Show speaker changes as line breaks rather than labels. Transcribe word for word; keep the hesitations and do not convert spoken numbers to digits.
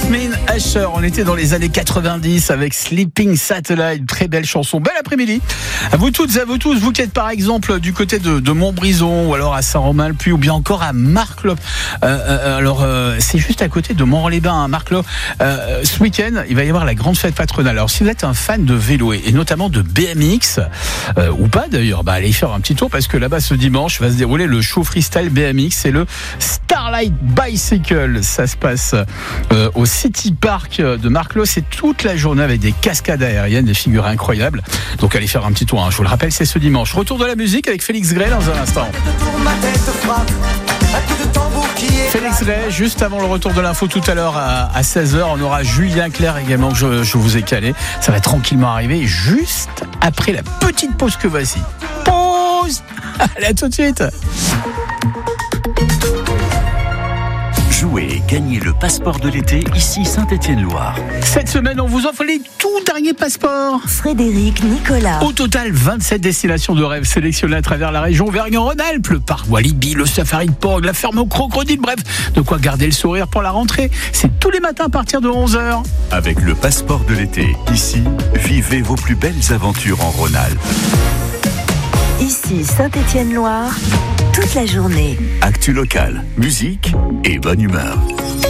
Jasmine Asher, on était dans les années quatre-vingt-dix avec Sleeping Satellite, très belle chanson. Bel après-midi à vous toutes et à vous tous, vous qui êtes par exemple du côté de, de Montbrison ou alors à Saint-Romain-le-Puy ou bien encore à Marclot. Euh, euh, alors euh, c'est juste à côté de Montréal-les-Bains, hein, Marclot. Euh, ce week-end, il va y avoir la grande fête patronale. Alors si vous êtes un fan de vélo et, et notamment de B M X euh, ou pas d'ailleurs, bah allez y faire un petit tour parce que là-bas ce dimanche va se dérouler le show freestyle B M X et le Starlight Bicycle. Ça se passe euh, au City Park de Marclot. C'est toute la journée avec des cascades aériennes, des figures incroyables. Donc allez faire un petit tour, hein. Je vous le rappelle, c'est ce dimanche. Retour de la musique avec Félix Gray dans un instant. Félix Gray, juste avant le retour de l'info tout à l'heure à, à seize heures, on aura Julien Clerc également que je, je vous ai calé. Ça va tranquillement arriver juste après la petite pause que voici. Pause. Allez, à tout de suite.
Jouez et gagnez le passeport de l'été, ici Saint-Étienne-Loire.
Cette semaine, on vous offre les tout derniers passeports.
Frédéric Nicolas.
Au total, vingt-sept destinations de rêve sélectionnées à travers la région Auvergne-Rhône-Alpes, le parc Walibi, le safari de Porgue, la ferme au crocodile, bref, de quoi garder le sourire pour la rentrée. C'est tous les matins à partir de onze heures.
Avec le passeport de l'été, ici, vivez vos plus belles aventures en Rhône-Alpes.
Ici Saint-Étienne-Loire, toute la journée.
Actu local, musique et bonne humeur.